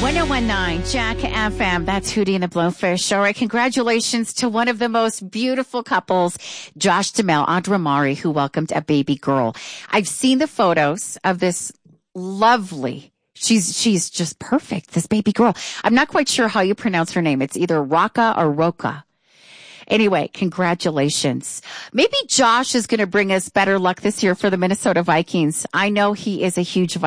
1019 Jack FM. That's Hootie and the Blowfish. All right. Congratulations to one of the most beautiful couples, Josh Duhamel, Audra Mari, who welcomed a baby girl. I've seen the photos of this lovely, she's just perfect, this baby girl. I'm not quite sure how you pronounce her name. It's either Raka or Roka. Anyway, congratulations. Maybe Josh is going to bring us better luck this year for the Minnesota Vikings. I know he is a huge